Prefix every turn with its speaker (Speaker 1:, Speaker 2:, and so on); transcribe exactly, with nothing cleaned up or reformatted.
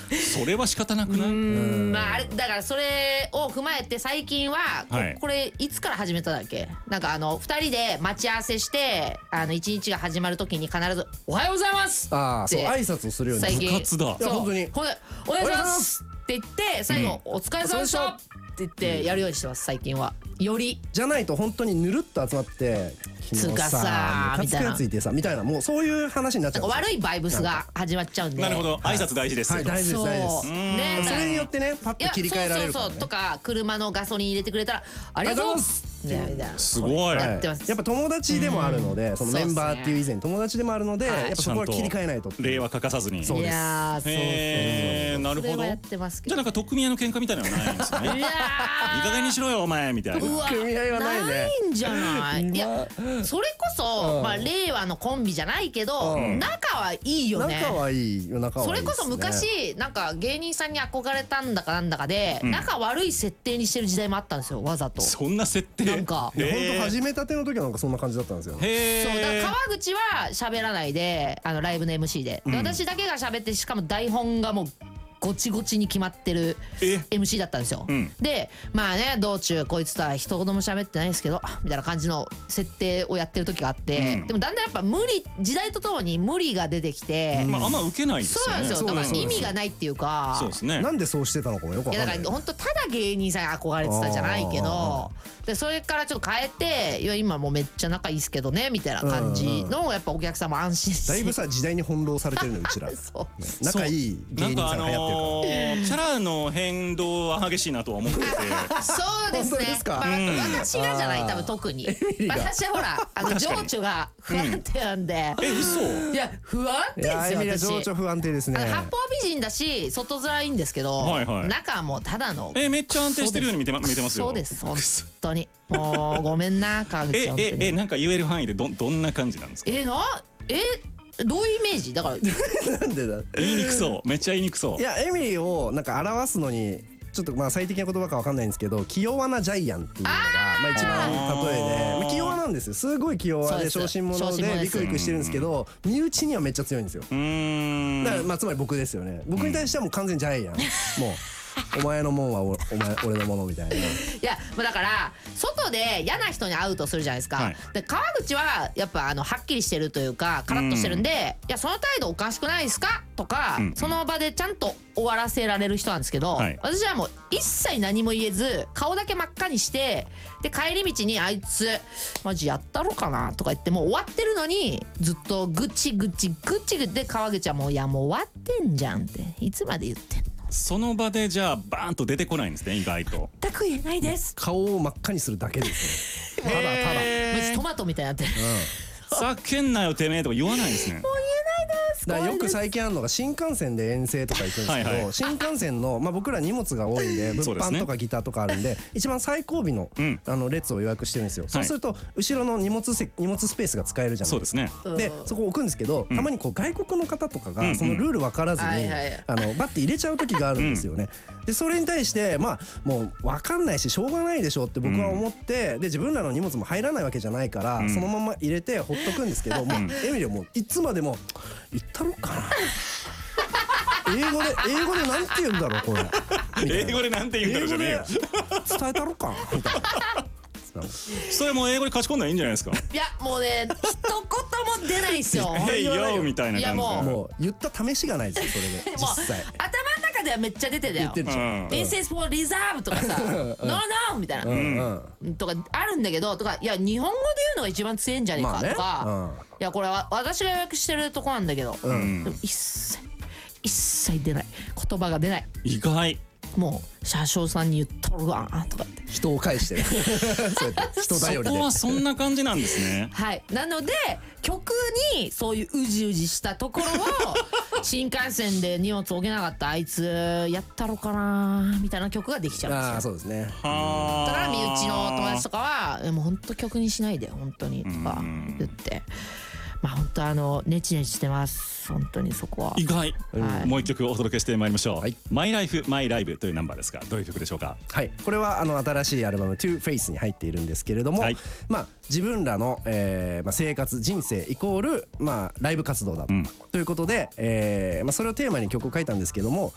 Speaker 1: それは仕方なくない？
Speaker 2: うん、まああれだからそれを踏まえて最近は、はい、これいつから始めただっけ？なんかあのふたりで待ち合わせしてあのいちにちが始まる時に必ずおはようございます
Speaker 3: ああそう挨拶をするように
Speaker 1: 部活だ。
Speaker 2: いや本当にほんでおはようございますって言って最後、うん、お疲れ様でしたって言ってやるようにしてます最近は。より
Speaker 3: じゃないと本当にぬるっと集まって
Speaker 2: つかさ
Speaker 3: ムカつくやついてさみたいなもうそういう話になっちゃう。
Speaker 2: 悪いバイブスが始まっちゃうんで。
Speaker 1: なるほど挨拶大事ですよ。
Speaker 3: はい大事です大事です。ねそれによってねパッと切り替えられるからね。
Speaker 2: そうそうそうとか車のガソリン入れてくれたらありがとうございます
Speaker 1: すごい。
Speaker 3: やってます。やっぱ友達でもあるのでそのメンバーっていう以前友達でもあるのでやっぱそこは切り替えないと。
Speaker 1: 礼は欠かさずに。
Speaker 3: そうです。
Speaker 2: いやそうそうそう。
Speaker 1: なるほど。じゃあなんか取っ組み合いの喧嘩みたいなのはないんですね。いやいい加減にしろよお前みたいな。
Speaker 3: 取っ組み合いはないね。
Speaker 2: ないんじゃない。いやそれこそまあ令和のコンビじゃないけど仲はいいよね。
Speaker 3: 仲はいいよ仲はいい。
Speaker 2: それこそ昔なんか芸人さんに憧れたんだかなんだかで仲悪い設定にしてる時代もあったんですよわざと。
Speaker 1: そんな設定
Speaker 3: なんか本当始めたての時はなんかそんな感じだったんですよ。
Speaker 2: へそうだから川口は喋らないであのライブの エムシー で、で私だけが喋ってしかも台本がもうごちごちに決まってる エムシー だったんですよ、うん、でまあね道中こいつとは一言も喋ってないですけどみたいな感じの設定をやってる時があって、うん、でもだんだんやっぱ無理時代とともに無理が出てきて、
Speaker 1: うん、まああんま受けないですよね。
Speaker 2: そうなんですよ。だから意味がないっていうか
Speaker 1: そうですね。
Speaker 3: なんでそうしてたのかもよくわかんない。
Speaker 2: いやだから本当ただ芸人さんに憧れてたじゃないけどでそれからちょっと変えていや今もうめっちゃ仲いいっすけどねみたいな感じのやっぱお客さんも安心して
Speaker 3: だいぶさ時代に翻弄されてるのうちらそう、ね、仲いい芸人さんが流行ってるから
Speaker 1: キャラの変動は激しいなとは思ってて
Speaker 2: そうですね
Speaker 3: ですか、
Speaker 2: まあ、私がじゃない多分特に私はほらあの情緒が不安定なんで、
Speaker 1: うん、え嘘
Speaker 2: いや不安定ですよ。
Speaker 3: エミリは情緒不安定ですね。
Speaker 2: 八方美人だし外面いいんですけど、はいはい、中はもうただの
Speaker 1: えめっちゃ安定してるように見てま見えてますよ。
Speaker 2: そうです本当にもうごめんな川口さん。
Speaker 1: えええなんか言える範囲でどどんな感じなんですか。
Speaker 2: えなえどういうイメージだから
Speaker 3: なんでだ
Speaker 1: 言いにくそうめっちゃ言いにくそう。
Speaker 3: いやエミリーをなんか表すのにちょっとまあ最適な言葉かわかんないんですけど気弱なジャイアンっていうのがまあ一番例えで、まあ、気弱なんですよ。すごい気弱で小心者でビクビクしてるんですけど身内にはめっちゃ強いんですよ。うーんだからまあつまり僕ですよね。僕に対してはもう完全ジャイアンもうお前のもんは お, お前俺のものみたいな。い
Speaker 2: やまあだから外で嫌な人に会うとするじゃないですか、はい、で川口はやっぱあのはっきりしてるというかカラッとしてるんで、いやその態度おかしくないですかとか、うん、その場でちゃんと終わらせられる人なんですけど、はい、私はもう一切何も言えず顔だけ真っ赤にしてで帰り道にあいつマジやったろかなとか言ってもう終わってるのにずっとぐちぐちぐちぐちで川口はもういやもう終わってんじゃんっていつまで言ってんの。
Speaker 1: その場でじゃあバーンと出てこないんですね意外と。
Speaker 2: 全く言えないです。
Speaker 3: 顔を真っ赤にするだけですね。ただただ
Speaker 2: マジトマトみたいになってる、
Speaker 1: ふざけんなよてめえとか言わないんですね。
Speaker 2: もう言えないです。
Speaker 3: だからよく最近あるのが新幹線で遠征とか行くんですけど、はいはい、新幹線の、まあ、僕ら荷物が多いんで物販とかギターとかあるんで一番最後尾の、うん、あの列を予約してるんですよ、はい、そうすると後ろの荷物せ荷物スペースが使えるじゃないですか。そうですね。でそこ置くんですけど、うん、たまにこう外国の方とかがそのルール分からずに、うんうん、あのバッて入れちゃう時があるんですよね、うん、でそれに対してまあもう分かんないししょうがないでしょって僕は思って、うん、で自分らの荷物も入らないわけじゃないから、うん、そのまま入れてほっとくんですけど、うん、もうエミリはもういつまでも言ったろかな英語で英語でなんて言うんだろうこれ
Speaker 1: 英語でなんて言うんだろうじゃねえよ
Speaker 3: 伝えたろかみたいな
Speaker 1: それもう英語で勝ち込んだらいいんじゃないですか。
Speaker 2: いやもうね一言も出ないですよ
Speaker 1: ヘイヨーみたいな感じ。いやもう
Speaker 3: もう言った試しがないですよそれで実際
Speaker 2: 頭の中ではめっちゃ出てたよ。
Speaker 3: 言ってるでしょ、うん、
Speaker 2: This is for reserve とかさNo no みたいな、うんうん、とかあるんだけどとかいや日本語で言うのが一番強いんじゃねえかとか、まあねうん、いやこれは私が予約してるとこなんだけど、うん、でも一切一切出ない言葉が出ない。
Speaker 1: 意外。
Speaker 2: もう車掌さんに言っとるわとかって
Speaker 3: 人を返してそうやって人頼りで
Speaker 1: そこはそんな感じなんですね
Speaker 2: はいなので曲にそういううじうじしたところを新幹線で荷物置けなかったあいつやったろかなみたいな曲ができちゃうんですよ。
Speaker 3: あそうですね。だ
Speaker 2: から身内の友達とかはもう本当曲にしないで本当にとか言ってまあ本当あのネチネチしてます本当にそこは。
Speaker 1: 意外、はい、もう一曲お届けしてまいりましょう、はい、マイライフマイライブというナンバーですがどういう曲でしょうか。
Speaker 3: はいこれはあの新しいアルバム トゥフェイス に入っているんですけれども、はい、まあ自分らの、えーまあ、生活人生イコール、まあ、ライブ活動だ、うん、ということで、えーまあ、それをテーマに曲を書いたんですけども